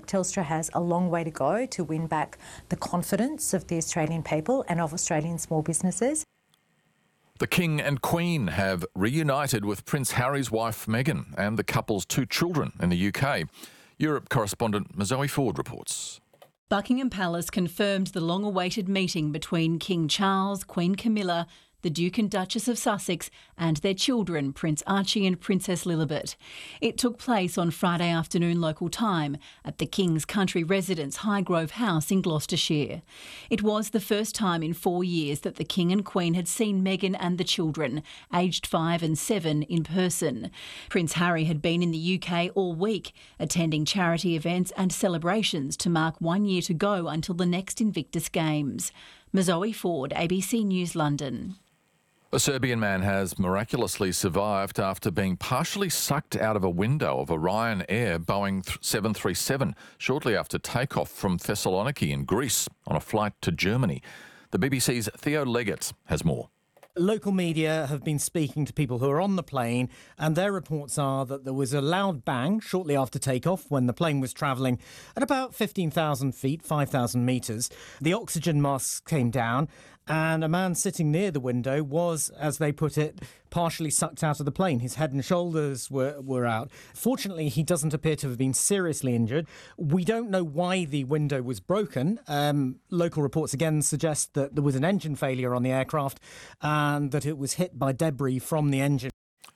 think Telstra has a long way to go to win back the confidence of the Australian people and of Australian small businesses. The King and Queen have reunited with Prince Harry's wife Meghan and the couple's 2 children in the UK. Europe correspondent Zoe Ford reports. Buckingham Palace confirmed the long-awaited meeting between King Charles, Queen Camilla, the Duke and Duchess of Sussex and their children, Prince Archie and Princess Lilibet. It took place on Friday afternoon local time at the King's country residence Highgrove House in Gloucestershire. It was the first time in 4 years that the King and Queen had seen Meghan and the children, aged 5 and 7, in person. Prince Harry had been in the UK all week, attending charity events and celebrations to mark 1 year to go until the next Invictus Games. Zoe Ford, ABC News, London. A Serbian man has miraculously survived after being partially sucked out of a window of a Ryanair Boeing 737 shortly after takeoff from Thessaloniki in Greece on a flight to Germany. The BBC's Theo Leggett has more. Local media have been speaking to people who are on the plane, and their reports are that there was a loud bang shortly after takeoff when the plane was travelling at about 15,000 feet, 5,000 metres. The oxygen masks came down, and a man sitting near the window was, as they put it, partially sucked out of the plane. His head and shoulders were out. Fortunately, he doesn't appear to have been seriously injured. We don't know why the window was broken. Local reports again suggest that there was an engine failure on the aircraft and that it was hit by debris from the engine.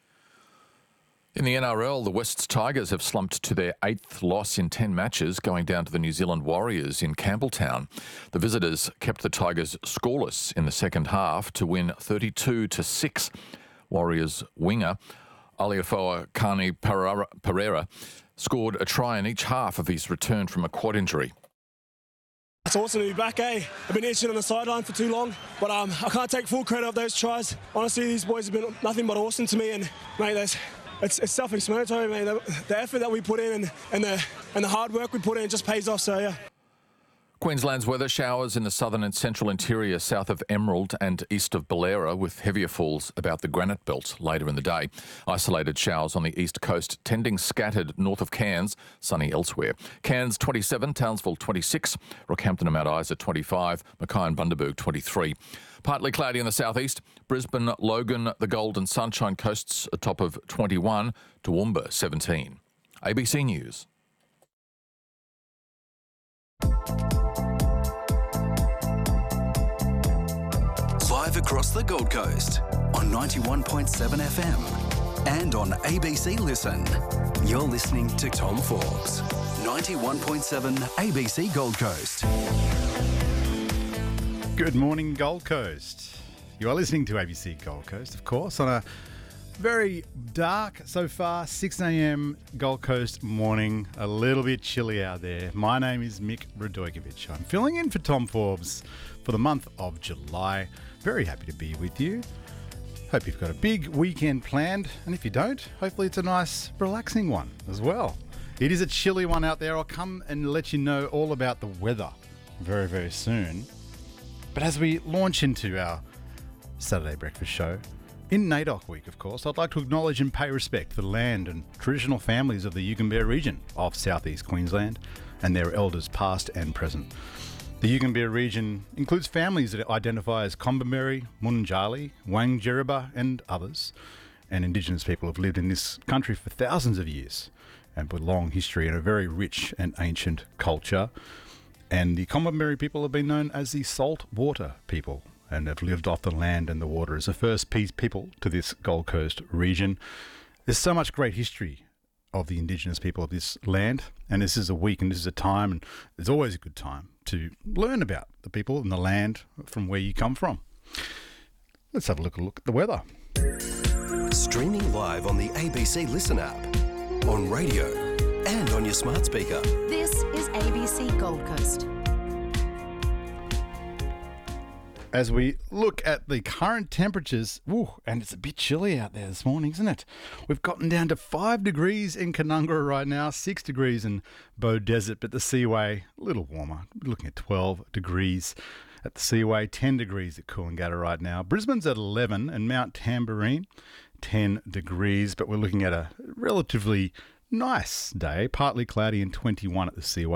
In the NRL, the Wests Tigers have slumped to their 8th loss in 10 matches, going down to the New Zealand Warriors in Campbelltown. The visitors kept the Tigers scoreless in the second half to win 32-6. Warriors winger Aliafoa Kani Pereira scored a try in each half of his return from a quad injury. It's awesome to be back, eh? I've been itching on the sideline for too long, but I can't take full credit of those tries. Honestly, these boys have been nothing but awesome to me, and mate, it's self-explanatory, mate. The effort that we put in and the hard work we put in just pays off, so yeah. Queensland's weather: showers in the southern and central interior south of Emerald and east of Ballera, with heavier falls about the Granite Belt later in the day. Isolated showers on the east coast, tending scattered north of Cairns, sunny elsewhere. Cairns 27, Townsville 26, Rockhampton and Mount Isa 25, Mackay and Bundaberg 23. Partly cloudy in the southeast, Brisbane, Logan, the Gold and Sunshine Coasts a top of 21, Toowoomba 17. ABC News. Live across the Gold Coast on 91.7 FM and on ABC Listen. You're listening to Tom Forbes, 91.7 ABC Gold Coast. Good morning, Gold Coast. You are listening to ABC Gold Coast, of course, on a very dark so far 6 a.m. Gold Coast morning. A little bit chilly out there. My name is Mick Radojkovic. I'm filling in for Tom Forbes for the month of July. Very happy to be with you. Hope you've got a big weekend planned, and if you don't, hopefully it's a nice, relaxing one as well. It is a chilly one out there. I'll come and let you know all about the weather very, very soon. But as we launch into our Saturday breakfast show, in NAIDOC week, of course, I'd like to acknowledge and pay respect for the land and traditional families of the Yugambeh region of southeast Queensland and their elders past and present. The Yugambeh region includes families that identify as Kombumerri, Munjali, Wangjereba and others, and Indigenous people have lived in this country for thousands of years and with long history and a very rich and ancient culture. And the Kombumerri people have been known as the saltwater people and have lived off the land and the water as the first people to this Gold Coast region. There's so much great history of the Indigenous people of this land, and this is a week and this is a time, and it's always a good time to learn about the people and the land from where you come from. Let's have a look at the weather. Streaming live on the ABC Listen app, on radio and on your smart speaker. This is ABC Gold Coast. As we look at the current temperatures, and it's a bit chilly out there this morning, isn't it? We've gotten down to 5 degrees in Canungra right now, 6 degrees in Bow Desert, but the Seaway, a little warmer. We're looking at 12 degrees at the Seaway, 10 degrees at Coolangatta right now. Brisbane's at 11 and Mount Tamborine, 10 degrees, but we're looking at a relatively nice day, partly cloudy and 21 at the Seaway.